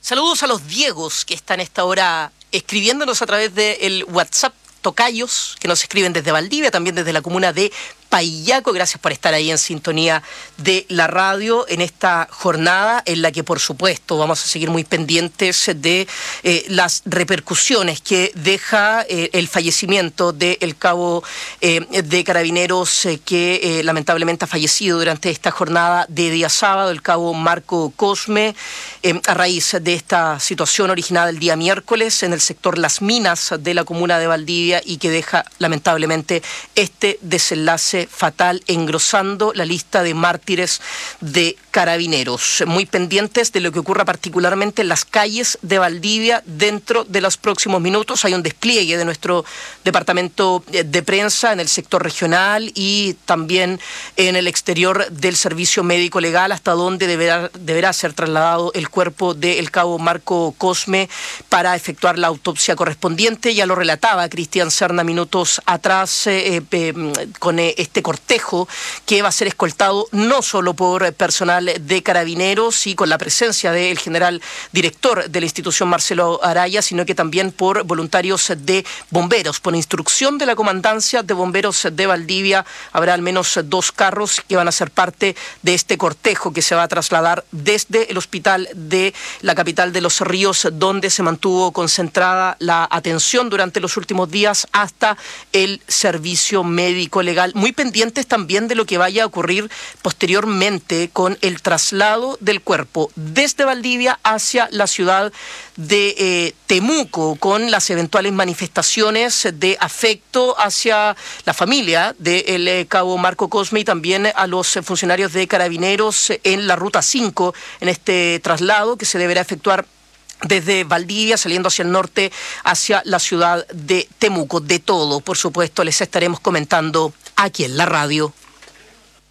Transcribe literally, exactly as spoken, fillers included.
Saludos a los Diegos que están a esta hora escribiéndonos a través del WhatsApp, tocayos que nos escriben desde Valdivia, también desde la comuna de Paillaco. Gracias por estar ahí en sintonía de la radio en esta jornada en la que, por supuesto, vamos a seguir muy pendientes de eh, las repercusiones que deja eh, el fallecimiento del cabo eh, de Carabineros eh, que eh, lamentablemente ha fallecido durante esta jornada de día sábado, el cabo Marco Cosme, eh, a raíz de esta situación originada el día miércoles en el sector Las Minas de la comuna de Valdivia y que deja lamentablemente este desenlace fatal, engrosando la lista de mártires de Carabineros. Muy pendientes de lo que ocurra particularmente en las calles de Valdivia dentro de los próximos minutos. Hay un despliegue de nuestro departamento de prensa en el sector regional y también en el exterior del servicio médico legal, hasta donde deberá, deberá ser trasladado el cuerpo del cabo Marco Cosme para efectuar la autopsia correspondiente. Ya lo relataba Cristian Serna minutos atrás eh, eh, con eh, este cortejo que va a ser escoltado no solo por personal de Carabineros y con la presencia del general director de la institución Marcelo Araya, sino que también por voluntarios de bomberos. Por instrucción de la comandancia de bomberos de Valdivia habrá al menos dos carros que van a ser parte de este cortejo que se va a trasladar desde el hospital de la capital de Los Ríos, donde se mantuvo concentrada la atención durante los últimos días, hasta el servicio médico legal. Muy pendientes también de lo que vaya a ocurrir posteriormente con el traslado del cuerpo desde Valdivia hacia la ciudad de eh, Temuco, con las eventuales manifestaciones de afecto hacia la familia del eh, cabo Marco Cosme y también a los eh, funcionarios de Carabineros en la Ruta cinco, en este traslado que se deberá efectuar desde Valdivia, saliendo hacia el norte, hacia la ciudad de Temuco. De todo, por supuesto, les estaremos comentando aquí en la radio.